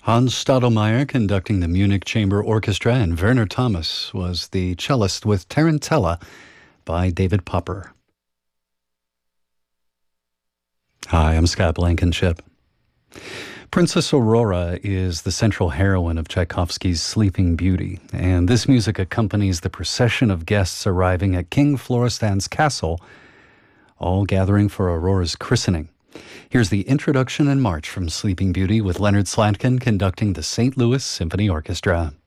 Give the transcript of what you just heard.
Hans Stadelmeier conducting the Munich Chamber Orchestra, and Werner Thomas was the cellist with Tarantella by David Popper. Hi, I'm Scott Blankenship. Princess Aurora is the central heroine of Tchaikovsky's Sleeping Beauty, and this music accompanies the procession of guests arriving at King Floristan's castle, all gathering for Aurora's christening. Here's the introduction and march from Sleeping Beauty with Leonard Slatkin conducting the St. Louis Symphony Orchestra.